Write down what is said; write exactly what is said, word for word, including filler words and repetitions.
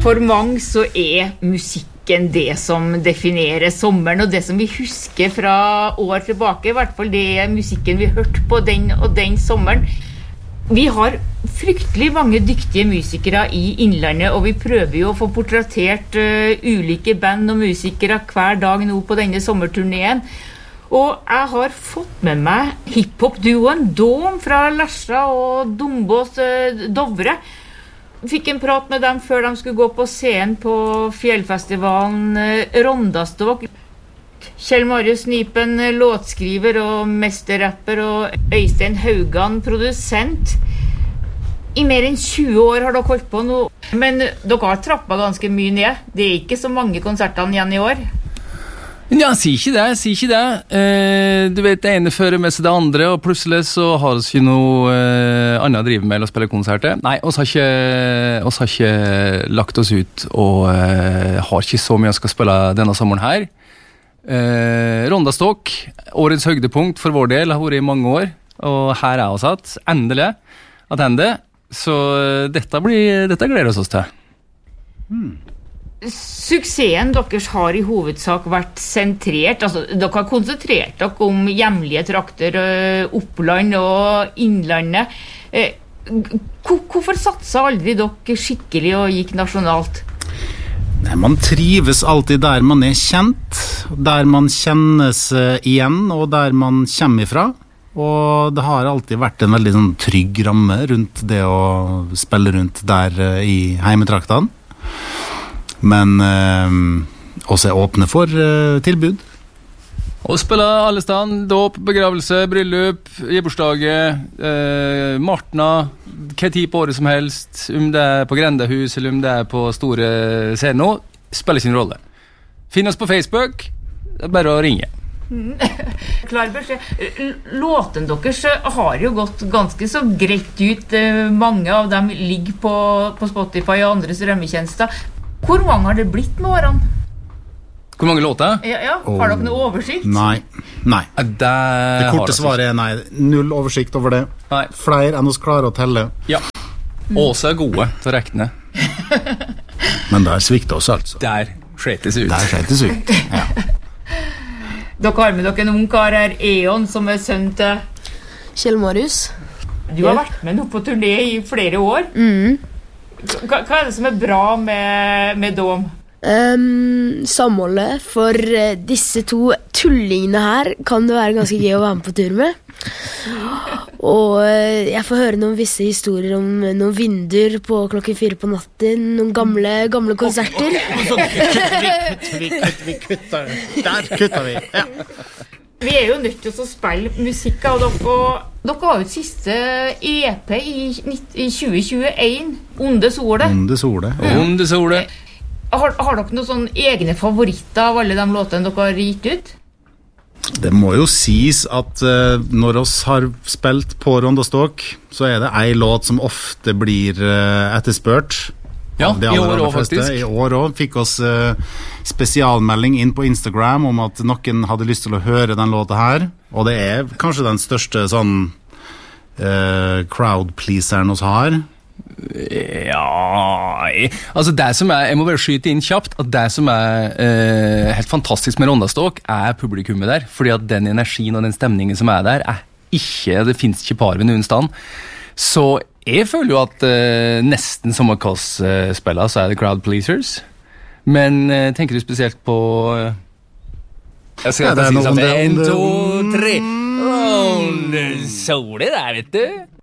For mange så er musikken det som definerer sommeren, og det som vi husker fra år tilbake, i hvert fall det er musikken vi hørte på den og den sommeren. Vi har fryktelig mange dyktige musikere i Innlandet, og vi prøver jo å få portrettert uh, ulike band og musikere hver dag nå på denne sommerturneen. Og jeg har fått med meg hiphop-duoen Dom fra Lesja og Dombås uh, Dovre. Fikk en prat med dem før de skulle gå på scenen på fjellfestivalen Rondastok. Kjell Marius Nipen, låtskriver og mesterrapper, og Øystein Haugan, produsent. I mer enn tjue år har dere holdt på nå, men dere har trappet ganske mye ned. Det er ikke så mange konsertene igjen i år. Ja, si ikke det, si ikke det. Eh, du vet, det ene fører med seg det andre, og plutselig så har vi ikke noe eh, annet å drive med eller å spille konserter. Nei, vi har ikke, oss har ikke lagt oss ut, og eh, har ikke så mye å skal spille denne sommeren her. Eh, Rondastok, årets høydepunkt for vår del, har vært i mange år, og her er vi satt, endelig, at ende. Så dette, blir, dette gleder vi oss til. Hmm. Suksessen deres har i hovedsak vært sentrert, altså dere har konsentrert dere om hjemlige trakter, Oppland og Innlandet. Hvorfor satset aldri dere skikkelig og gikk nasjonalt? Nei, man trives alltid der man er kjent, der man kjennes igjen og der man kommer ifra. Og det har alltid vært en veldig sånn, trygg ramme rundt det å spille rundt der i heimetraktene. Men eh, også er åpne for eh, tilbud. Og spille alle stand, dåp, begravelse, bryllup, gebursdager, eh, Martna, hva tid på året som helst, om det er på Grendahus eller om det er på store scener, spiller sin rolle. Finn oss på Facebook, det er bare å ringe. Klar beskjed. Låten deres har jo gått ganske så greit ut. Mange av dem ligger på, på Spotify og andre strømmetjenester. Hvor mange har det blitt med årene? Hvor mange låter? Ja, ja. Har dere noe oversikt? Nei, nei. Det, det korte svaret er nei. Null oversikt over det. Nei. Flere enn oss klarer å telle. Ja. Også er gode til å rekne. Men der svikter oss altså. Der skjetes ut. Der skjetes ut, ja. Dere har med dere en ung kar her, Eon, som er sønn til Kjell Marius. Du har vært med nå på turné i flere år. Mhm. Hva, hva er det som er bra med, med Dom? Um, samholdet. For uh, disse to tullingene her kan det være ganske gøy å være med på tur med. Og uh, jeg får høre noen visse historier om uh, noen vinduer på klokken fire på natten. Noen gamle, gamle konserter. Og så kutter vi, kutter vi, kutter vi, kutter. Der kutter vi, ja. Vi er jo nødt til å spille musikk av dere. Dere har jo et siste E P i, i tjue tjueen, Onde Sole. Onde Sole. Ja. Onde Sole. Har, har dere noen sånne egne favoritter av alle de låtene dere har gitt ut? Det må jo sies at uh, når oss har spilt på Rondastok, så er det en låt som ofte blir uh, etterspørt. Ja, i år også faktisk. I år også fikk oss uh, spesialmelding inn på Instagram om at noen hadde lyst til å høre den låta her, og det er kanskje den største sånn uh, crowd-pleaseren oss har. Ja, altså det som er, jeg må bare skyte inn kjapt, at det som er uh, helt fantastisk med Rondastok er publikummet der, fordi at den energien og den stemningen som er der, er ikke, det finnes ikke par ved noen stand. Så jeg føler jo at uh, nesten som hva oss uh, spiller, så er det crowd pleasers. Men uh, tenker du spesielt på uh, jeg skal ja, si sånn en, to, tre Onde Sole der, vet du.